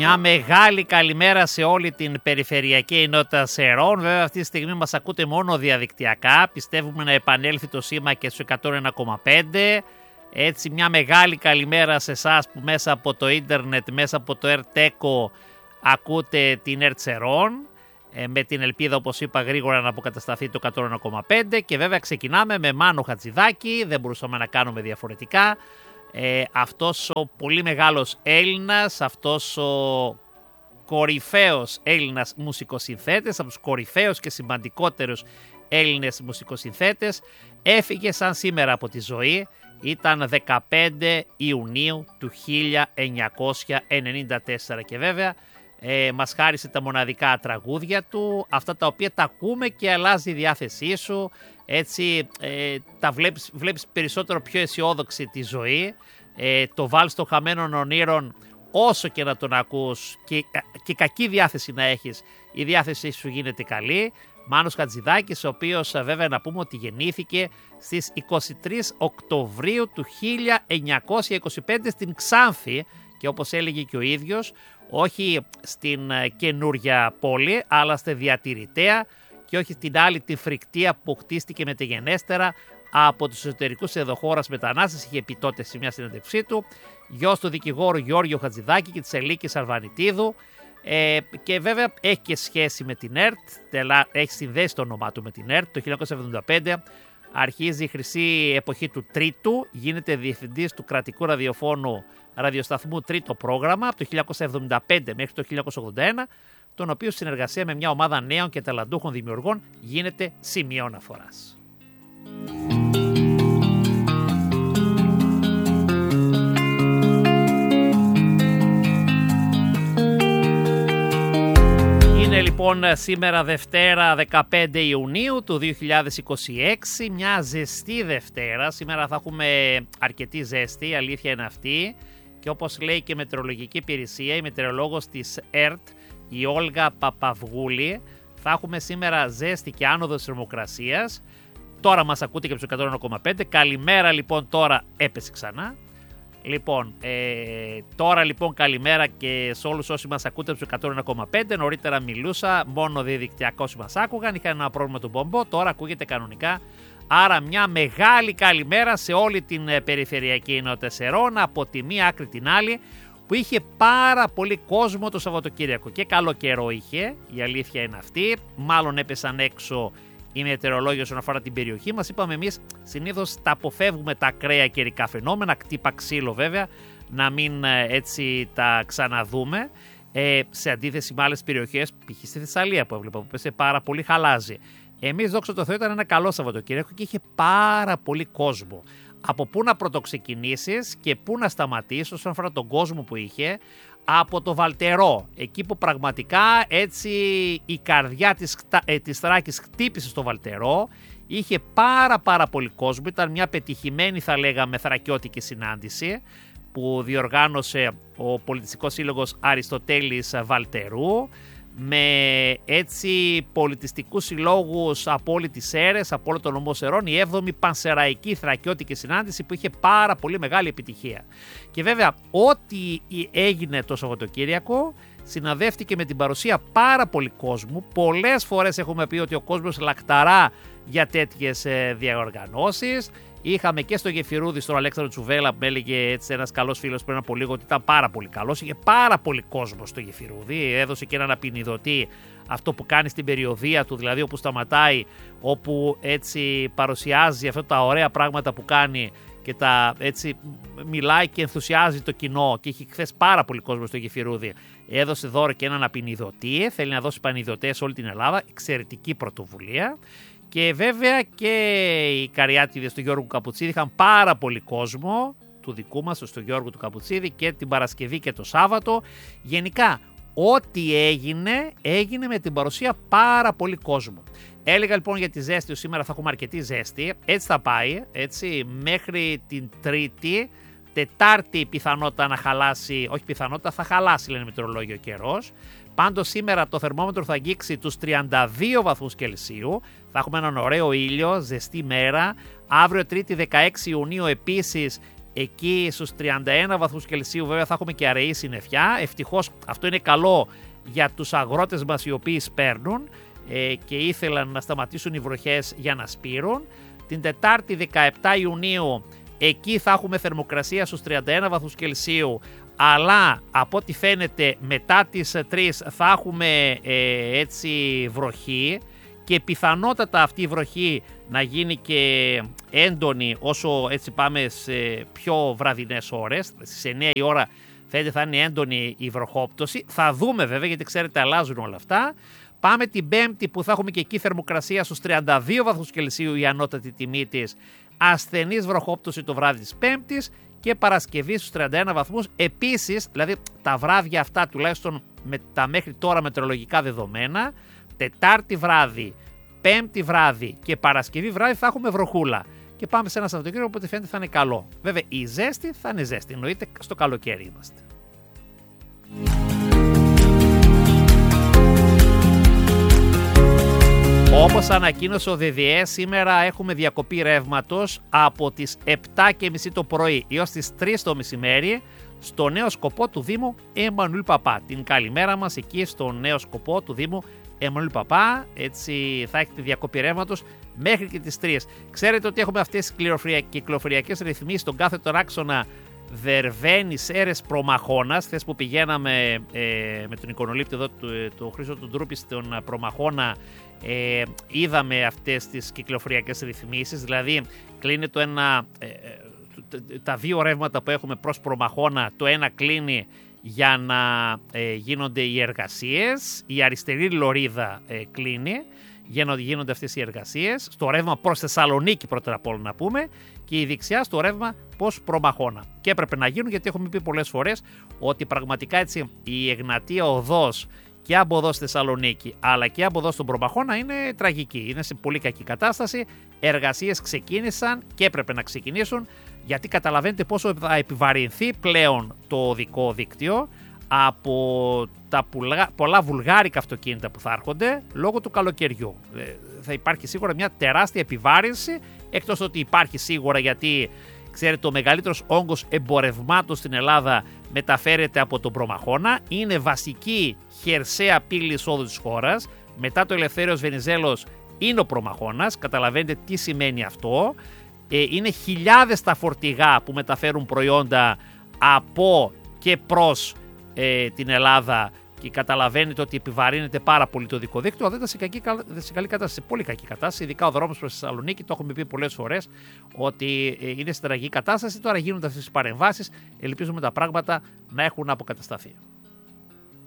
Μια μεγάλη καλημέρα σε όλη την περιφερειακή ενότητα Σερών. Βέβαια αυτή τη στιγμή μας ακούτε μόνο διαδικτυακά. Πιστεύουμε να επανέλθει το σήμα και στους 101,5. Έτσι μια μεγάλη καλημέρα σε εσάς που μέσα από το ίντερνετ, μέσα από το ΕΡΤΕΚΟ ακούτε την ΕΡΤ Σερών. Με την ελπίδα, όπως είπα, γρήγορα να αποκατασταθεί το 101,5. Και βέβαια ξεκινάμε με Μάνο Χατζηδάκη. Δεν μπορούσαμε να κάνουμε διαφορετικά. Αυτός ο πολύ μεγάλος Έλληνας, αυτός ο κορυφαίος Έλληνας μουσικοσυνθέτης, από τους κορυφαίους και σημαντικότερους Έλληνες μουσικοσυνθέτες, έφυγε σαν σήμερα από τη ζωή. Ήταν 15 Ιουνίου του 1994 και βέβαια μας χάρισε τα μοναδικά τραγούδια του, αυτά τα οποία τα ακούμε και αλλάζει η διάθεσή σου, έτσι τα βλέπεις περισσότερο πιο αισιόδοξη τη ζωή, το βάλς των χαμένων ονείρων, όσο και να τον ακούς και κακή διάθεση να έχεις, η διάθεσή σου γίνεται καλή. Μάνος Χατζηδάκης, ο οποίος βέβαια να πούμε ότι γεννήθηκε στις 23 Οκτωβρίου του 1925 στην Ξάνθη και όπως έλεγε και ο ίδιος, όχι στην καινούρια πόλη, αλλά στη διατηρητέα και όχι στην άλλη τη Φρικτία που χτίστηκε μεταγενέστερα από τους εσωτερικούς εδωχώρας μετανάστες. Είχε πει τότε σε μια συνέντευξή του, γιος του δικηγόρου Γιώργιο Χατζηδάκη και της Ελίκης Αρβανιτίδου, και βέβαια έχει και σχέση με την ΕΡΤ, έχει συνδέσει το όνομά του με την ΕΡΤ. Το 1975 αρχίζει η χρυσή εποχή του Τρίτου, γίνεται διευθυντής του κρατικού ραδιοσταθμού Τρίτο Πρόγραμμα από το 1975 μέχρι το 1981, τον οποίο συνεργασία με μια ομάδα νέων και ταλαντούχων δημιουργών γίνεται σημείο αναφοράς. Είναι λοιπόν σήμερα Δευτέρα 15 Ιουνίου του 2026, μια ζεστή Δευτέρα. Σήμερα θα έχουμε αρκετή ζέστη, η αλήθεια είναι αυτή. Και όπως λέει και η μετεωρολογική υπηρεσία, η μετεωρολόγος της ΕΡΤ, η Όλγα Παπαυγούλη, θα έχουμε σήμερα ζέστη και άνοδο της θερμοκρασίας. Τώρα μας ακούτε και στους 101,5. Καλημέρα λοιπόν, τώρα έπεσε ξανά. Λοιπόν, τώρα λοιπόν καλημέρα και σε όλους όσοι μας ακούτε στους 101,5. Νωρίτερα μιλούσα, μόνο διαδικτυακά όσοι μας άκουγαν, είχα ένα πρόβλημα του μπομπό, τώρα ακούγεται κανονικά. Άρα μια μεγάλη καλημέρα σε όλη την περιφερειακή ενότητα Σερών, από τη μία άκρη την άλλη, που είχε πάρα πολύ κόσμο το Σαββατοκύριακο και καλό καιρό είχε, η αλήθεια είναι αυτή, μάλλον έπεσαν έξω οι μετεωρολόγοι όσον αφορά την περιοχή μας. Είπαμε εμείς συνήθως τα αποφεύγουμε τα ακραία καιρικά φαινόμενα, κτύπα ξύλο βέβαια, να μην έτσι τα ξαναδούμε, σε αντίθεση με άλλες περιοχές, π.χ. στη Θεσσαλία που έβλεπα που πέσε πάρα πολύ χαλάζι. Εμείς, δόξα τω Θεώ, ήταν ένα καλό Σαββατοκύριακο και είχε πάρα πολύ κόσμο. Από πού να πρωτοξεκινήσεις και πού να σταματήσεις όσον αφορά τον κόσμο που είχε, από το Βαλτερό, εκεί που πραγματικά έτσι η καρδιά της Θράκης χτύπησε στο Βαλτερό, είχε πάρα πολύ κόσμο, ήταν μια πετυχημένη θα λέγαμε θρακιώτικη συνάντηση που διοργάνωσε ο Πολιτιστικός Σύλλογος Αριστοτέλης Βαλτερού, με έτσι πολιτιστικούς συλλόγους από όλη τις αίρες, από όλο τον νομό Σερών, η 7η Πανσεραϊκή Θρακιώτικη Συνάντηση που είχε πάρα πολύ μεγάλη επιτυχία. Και βέβαια ό,τι έγινε το Σαββατοκύριακο συναδεύτηκε με την παρουσία πάρα πολύ κόσμου. Πολλές φορές έχουμε πει ότι ο κόσμος λακταρά για τέτοιες διοργανώσεις. Είχαμε και στο Γεφυρούδι, στον Αλέξανδρο Τσουβέλα, που έλεγε έτσι ένας καλός φίλος πριν από λίγο ότι ήταν πάρα πολύ καλός. Είχε πάρα πολύ κόσμο στο Γεφυρούδι. Έδωσε και έναν απεινιδωτή, αυτό που κάνει στην περιοδεία του, δηλαδή όπου σταματάει, όπου έτσι παρουσιάζει αυτά τα ωραία πράγματα που κάνει και τα έτσι μιλάει και ενθουσιάζει το κοινό. Και είχε χθες πάρα πολύ κόσμο στο Γεφυρούδι. Έδωσε δώρο και έναν απεινιδωτή. Θέλει να δώσει πανιδωτές σε όλη την Ελλάδα. Εξαιρετική πρωτοβουλία. Και βέβαια και οι Καριάτιδες του Γιώργου Καπουτσίδη είχαν πάρα πολύ κόσμο, του δικού μας, στο Γιώργο του Καπουτσίδη, και την Παρασκευή και το Σάββατο. Γενικά, ό,τι έγινε με την παρουσία πάρα πολύ κόσμο. Έλεγα λοιπόν για τη ζέστη, ότι σήμερα θα έχουμε αρκετή ζέστη, έτσι θα πάει, έτσι, μέχρι την Τρίτη. Τετάρτη πιθανότητα να χαλάσει, όχι πιθανότητα, θα χαλάσει λένε μετεωρολόγιο καιρός. Πάντως σήμερα το θερμόμετρο θα αγγίξει τους 32 βαθμούς Κελσίου, θα έχουμε έναν ωραίο ήλιο, ζεστή μέρα. Αύριο Τρίτη 16 Ιουνίου επίσης εκεί στους 31 βαθμούς Κελσίου βέβαια θα έχουμε και αραιή συννεφιά. Ευτυχώς αυτό είναι καλό για τους αγρότες μας οι οποίοι σπέρνουν και ήθελαν να σταματήσουν οι βροχές για να σπείρουν. Την Τετάρτη 17 Ιουνίου εκεί θα έχουμε θερμοκρασία στους 31 βαθμούς Κελσίου, αλλά από ό,τι φαίνεται μετά τις 3 θα έχουμε έτσι βροχή και πιθανότατα αυτή η βροχή να γίνει και έντονη όσο έτσι πάμε σε πιο βραδινές ώρες. Στις 9 η ώρα φαίνεται θα είναι έντονη η βροχόπτωση. Θα δούμε βέβαια, γιατί ξέρετε αλλάζουν όλα αυτά. Πάμε την Πέμπτη που θα έχουμε και εκεί θερμοκρασία στους 32 βαθμούς Κελσίου, η ανώτατη τιμή της. Ασθενής βροχόπτωση το βράδυ της Πέμπτης και Παρασκευή στους 31 βαθμούς. Επίσης, δηλαδή τα βράδια αυτά τουλάχιστον με τα μέχρι τώρα μετεωρολογικά δεδομένα, Τετάρτη βράδυ, Πέμπτη βράδυ και Παρασκευή βράδυ θα έχουμε βροχούλα. Και πάμε σε ένα Σαββατοκύριακο που φαίνεται θα είναι καλό. Βέβαια η ζέστη θα είναι ζέστη, εννοείται στο καλοκαίρι είμαστε. Όπως ανακοίνωσε ο ΔΔΕ, σήμερα έχουμε διακοπή ρεύματος από τις 7.30 το πρωί έως τις 3 το μεσημέρι στο νέο σκοπό του Δήμου Εμμανουήλ Παπά. Την καλημέρα μας εκεί στο νέο σκοπό του Δήμου Εμμανουήλ Παπά. Έτσι θα έχετε διακοπή ρεύματος μέχρι και τις 3. Ξέρετε ότι έχουμε αυτές τις κυκλοφοριακές ρυθμίσεις στον κάθετο άξονα Δερβαίνη, Σέρες, Προμαχώνας. Χθες που πηγαίναμε με τον εικονολήπτη εδώ του Χρήστο του Ντρούπη στον Προμαχώνα, είδαμε αυτές τις κυκλοφοριακές ρυθμίσεις, δηλαδή κλείνει το ένα, τα δύο ρεύματα που έχουμε προς Προμαχώνα, το ένα κλείνει για να γίνονται οι εργασίες, η αριστερή λωρίδα κλείνει για να γίνονται αυτές οι εργασίες, στο ρεύμα προς Θεσσαλονίκη πρώτα απ' όλα να πούμε, και η δεξιά στο ρεύμα προς Προμαχώνα. Και έπρεπε να γίνουν, γιατί έχουμε πει πολλές φορές ότι πραγματικά έτσι η Εγνατία οδός και από εδώ στη Θεσσαλονίκη αλλά και από εδώ στον Προμαχώνα είναι τραγική, είναι σε πολύ κακή κατάσταση. Εργασίες ξεκίνησαν και έπρεπε να ξεκινήσουν, γιατί καταλαβαίνετε πόσο θα επιβαρυνθεί πλέον το οδικό δίκτυο από τα πολλά βουλγάρικα αυτοκίνητα που θα έρχονται λόγω του καλοκαιριού. Θα υπάρχει σίγουρα μια τεράστια επιβάρυνση, εκτός ότι υπάρχει σίγουρα, γιατί ξέρετε ο μεγαλύτερος όγκος εμπορευμάτων στην Ελλάδα μεταφέρεται από τον Προμαχώνα, είναι βασική χερσαία πύλη εισόδου της χώρας, μετά το Ελευθέριος Βενιζέλος είναι ο Προμαχώνας, καταλαβαίνετε τι σημαίνει αυτό. Είναι χιλιάδες τα φορτηγά που μεταφέρουν προϊόντα από και προς την Ελλάδα και καταλαβαίνετε ότι επιβαρύνεται πάρα πολύ το οδικό δίκτυο, αλλά δεν ήταν σε καλή κατάσταση, σε πολύ κακή κατάσταση, ειδικά ο δρόμος προς Θεσσαλονίκη, το έχουμε πει πολλές φορές ότι είναι στην τραγική κατάσταση. Τώρα γίνονται αυτές τις παρεμβάσεις, ελπίζουμε τα πράγματα να έχουν αποκατασταθεί.